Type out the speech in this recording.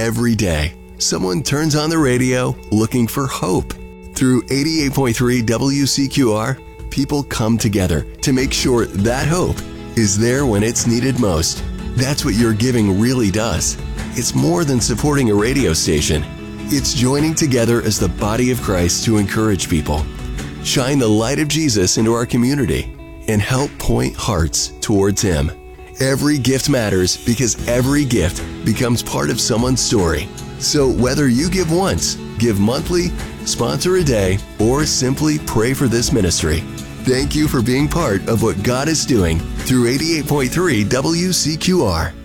every day, someone turns on the radio looking for hope. Through 88.3 WCQR, people come together to make sure that hope is there when it's needed most. That's what your giving really does. It's more than supporting a radio station. It's joining together as the body of Christ to encourage people, shine the light of Jesus into our community, and help point hearts towards Him. Every gift matters because every gift becomes part of someone's story. So whether you give once, give monthly, sponsor a day, or simply pray for this ministry, thank you for being part of what God is doing through 88.3 WCQR.